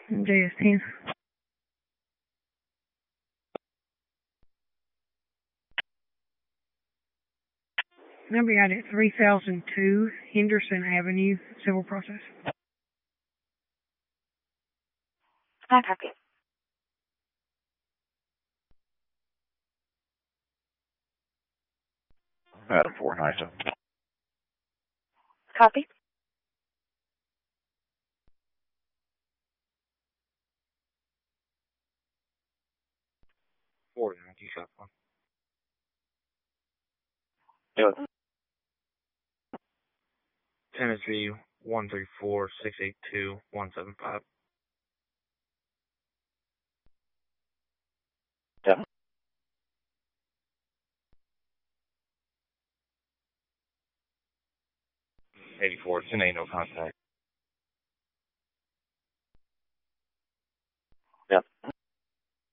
JS10. Number out at 3002 Henderson Avenue, civil process. Copy. Adam 497. Copy. Forward, you shot one. Yeah. Tennessee 134-682-175. Yeah. 84, 10-8, no contact. Yeah.